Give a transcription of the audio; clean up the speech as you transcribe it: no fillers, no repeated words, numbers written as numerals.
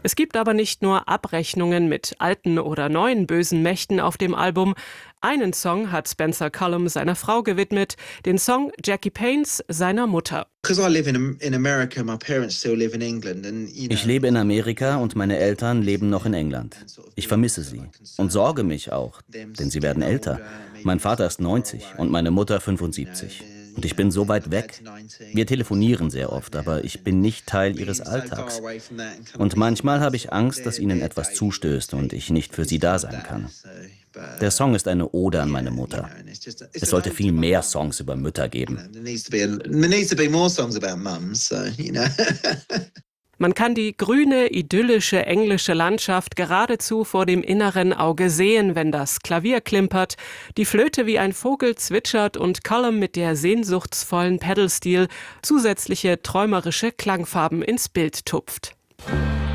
Es gibt aber nicht nur Abrechnungen mit alten oder neuen bösen Mächten auf dem Album. Einen Song hat Spencer Cullum seiner Frau gewidmet, den Song Jackie Paynes seiner Mutter. Ich lebe in Amerika und meine Eltern leben noch in England. Ich vermisse sie und sorge mich auch, denn sie werden älter. Mein Vater ist 90 und meine Mutter 75. Und ich bin so weit weg. Wir telefonieren sehr oft, aber ich bin nicht Teil ihres Alltags. Und manchmal habe ich Angst, dass ihnen etwas zustößt und ich nicht für sie da sein kann. Der Song ist eine Ode an meine Mutter. Es sollte viel mehr Songs über Mütter geben. Man kann die grüne, idyllische englische Landschaft geradezu vor dem inneren Auge sehen, wenn das Klavier klimpert, die Flöte wie ein Vogel zwitschert und Cullum mit der sehnsuchtsvollen Pedalsteel zusätzliche träumerische Klangfarben ins Bild tupft.